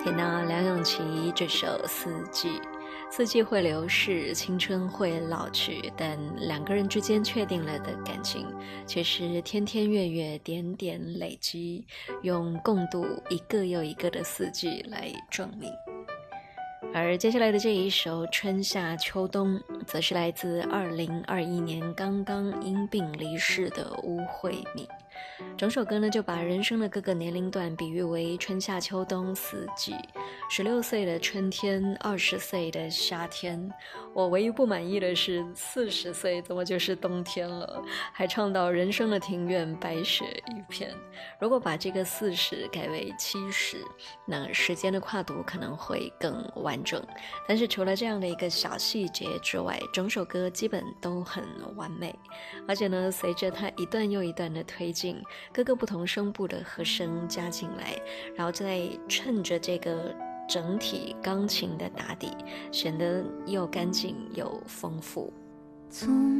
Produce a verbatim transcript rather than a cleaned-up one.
听到梁咏琪这首《四季》，四季会流逝，青春会老去，但两个人之间确定了的感情，却是天天月月点点累积，用共度一个又一个的四季来证明。而接下来的这一首《春夏秋冬》，则是来自二零二一年刚刚因病离世的巫慧敏。整首歌呢，就把人生的各个年龄段比喻为春夏秋冬四季。十六岁的春天，二十岁的夏天，我唯一不满意的是四十岁怎么就是冬天了？还唱到人生的庭院白雪一片。如果把这个四十改为七十，那时间的跨度可能会更完整。但是除了这样的一个小细节之外，整首歌基本都很完美。而且呢，随着它一段又一段的推进，各个不同声部的和声加进来，然后再趁着这个整体钢琴的打底，显得又干净又丰富。 从